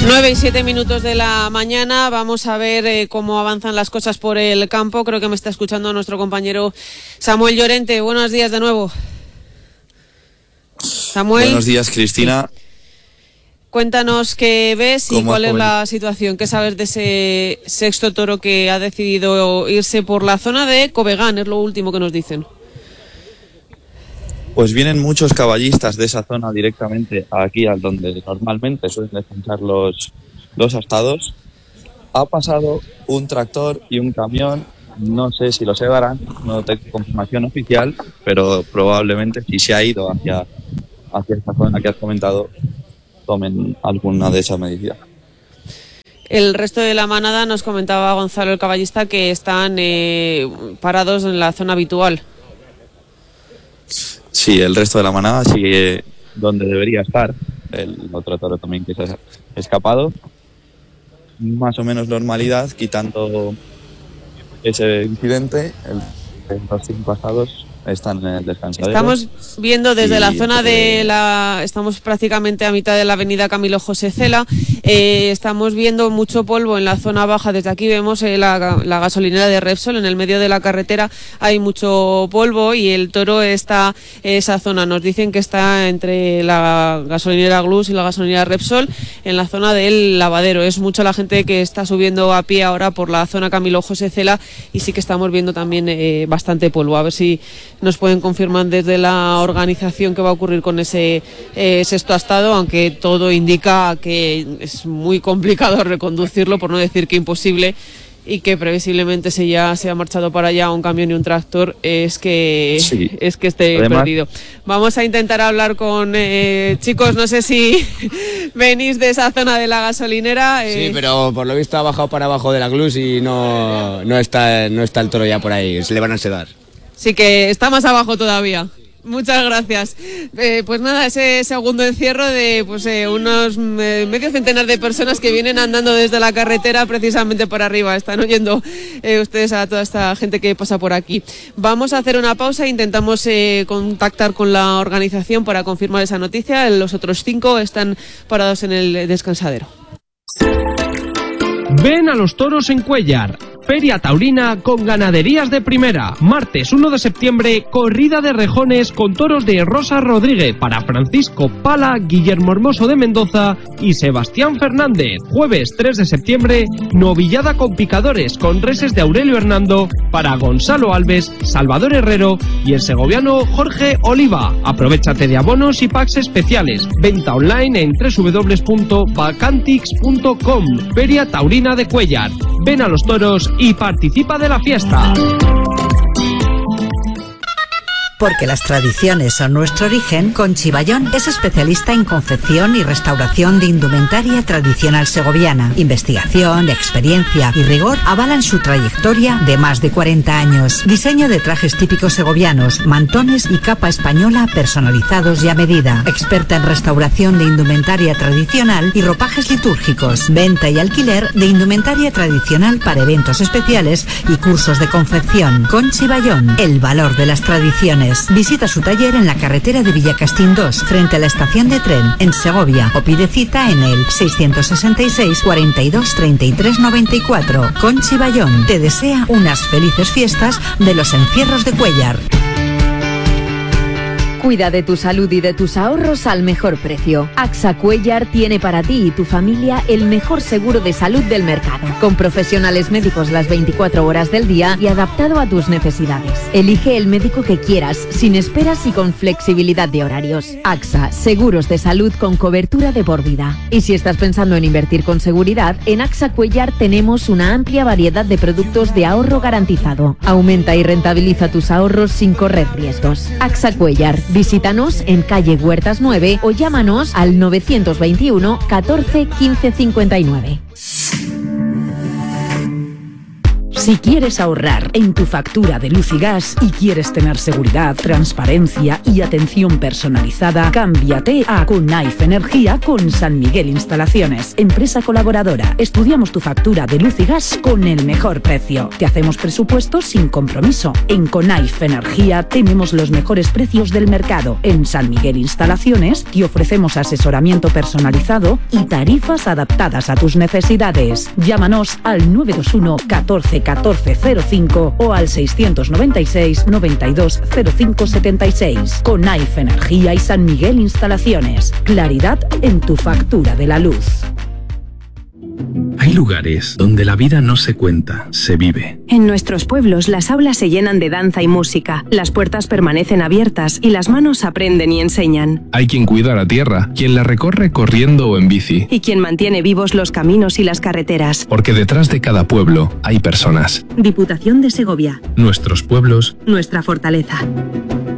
9:07 de la mañana. Vamos a ver cómo avanzan las cosas por el campo. Creo que me está escuchando nuestro compañero Samuel Llorente. Buenos días de nuevo. Samuel. Buenos días, Cristina. Cuéntanos qué ves y cuál es la situación. ¿Qué sabes de ese sexto toro que ha decidido irse por la zona de Covegán? Es lo último que nos dicen. Pues vienen muchos caballistas de esa zona directamente aquí, al donde normalmente suelen descansar los astados. Ha pasado un tractor y un camión, no sé si los llevarán, no tengo confirmación oficial, pero probablemente si se ha ido hacia esta zona que has comentado, tomen alguna de esas medidas. El resto de la manada, nos comentaba Gonzalo el caballista, que están parados en la zona habitual. Sí, el resto de la manada sigue donde debería estar. El otro toro también que se ha escapado. Más o menos normalidad, quitando ese incidente. Los 5 astados están en el descansadero. Estamos viendo desde la zona estamos prácticamente a mitad de la avenida Camilo José Cela. Estamos viendo mucho polvo en la zona baja. Desde aquí vemos la gasolinera de Repsol. En el medio de la carretera hay mucho polvo y el toro está en esa zona. Nos dicen que está entre la gasolinera Glus y la gasolinera Repsol, en la zona del lavadero. Es mucha la gente que está subiendo a pie ahora por la zona Camilo José Cela y sí que estamos viendo también bastante polvo. A ver si nos pueden confirmar desde la organización qué va a ocurrir con ese sexto astado, aunque todo indica que es muy complicado reconducirlo, por no decir que imposible, y que previsiblemente se ha marchado para allá un camión y un tractor, es que esté Además, perdido. Vamos a intentar hablar con chicos, no sé si venís de esa zona de la gasolinera. Sí, pero por lo visto ha bajado para abajo de la Glus y no está el toro ya por ahí, se le van a sedar. Sí que está más abajo todavía. Muchas gracias. Pues nada, ese segundo encierro de unos medio centenar de personas que vienen andando desde la carretera precisamente por arriba. Están oyendo ustedes a toda esta gente que pasa por aquí. Vamos a hacer una pausa e intentamos contactar con la organización para confirmar esa noticia. Los otros 5 están parados en el descansadero. Ven a los toros en Cuéllar. Feria taurina con ganaderías de primera. Martes 1 de septiembre, corrida de rejones con toros de Rosa Rodríguez para Francisco Pala, Guillermo Hermoso de Mendoza y Sebastián Fernández. Jueves 3 de septiembre, novillada con picadores con reses de Aurelio Hernando para Gonzalo Alves, Salvador Herrero y el segoviano Jorge Oliva. Aprovéchate de abonos y packs especiales. Venta online en www.vacantix.com. Feria taurina de Cuéllar. Ven a los toros y participa de la fiesta. Porque las tradiciones son nuestro origen, Conchi Bayón es especialista en confección y restauración de indumentaria tradicional segoviana. Investigación, experiencia y rigor avalan su trayectoria de más de 40 años. Diseño de trajes típicos segovianos, mantones y capa española personalizados y a medida. Experta en restauración de indumentaria tradicional y ropajes litúrgicos. Venta y alquiler de indumentaria tradicional para eventos especiales y cursos de confección. Conchi Bayón, el valor de las tradiciones. Visita su taller en la carretera de Villacastín 2, frente a la estación de tren, en Segovia, o pide cita en el 666 42 33 94. Conchi Bayón te desea unas felices fiestas de los encierros de Cuéllar. Cuida de tu salud y de tus ahorros al mejor precio. AXA Cuéllar tiene para ti y tu familia el mejor seguro de salud del mercado, con profesionales médicos las 24 horas del día y adaptado a tus necesidades. Elige el médico que quieras, sin esperas y con flexibilidad de horarios. AXA, seguros de salud con cobertura de por vida. Y si estás pensando en invertir con seguridad, en AXA Cuéllar tenemos una amplia variedad de productos de ahorro garantizado. Aumenta y rentabiliza tus ahorros sin correr riesgos. AXA Cuéllar. Visítanos en calle Huertas 9 o llámanos al 921 14 15 59. Si quieres ahorrar en tu factura de luz y gas y quieres tener seguridad, transparencia y atención personalizada, cámbiate a Conaife Energía con San Miguel Instalaciones, empresa colaboradora. Estudiamos tu factura de luz y gas con el mejor precio. Te hacemos presupuestos sin compromiso. En Conaife Energía tenemos los mejores precios del mercado. En San Miguel Instalaciones te ofrecemos asesoramiento personalizado y tarifas adaptadas a tus necesidades. Llámanos al 921 14 14 05 o al 696 92 05 76. Conaife Energía y San Miguel Instalaciones. Claridad en tu factura de la luz. Hay lugares donde la vida no se cuenta, se vive. En nuestros pueblos las aulas se llenan de danza y música, las puertas permanecen abiertas y las manos aprenden y enseñan. Hay quien cuida la tierra, quien la recorre corriendo o en bici. Y quien mantiene vivos los caminos y las carreteras. Porque detrás de cada pueblo hay personas. Diputación de Segovia. Nuestros pueblos. Nuestra fortaleza.